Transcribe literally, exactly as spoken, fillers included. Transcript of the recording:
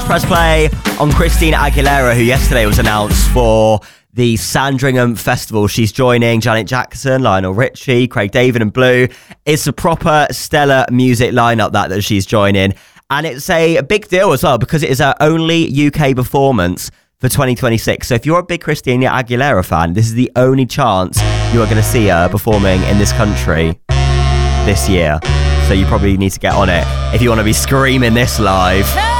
press play on Christina Aguilera, who yesterday was announced for the Sandringham Festival. She's joining Janet Jackson, Lionel Richie, Craig David and Blue. It's a proper stellar music lineup that, that she's joining. And it's a, a big deal as well because it is her only U K performance for twenty twenty-six. So if you're a big Christina Aguilera fan, this is the only chance you are going to see her performing in this country this year. So you probably need to get on it if you want to be screaming this live.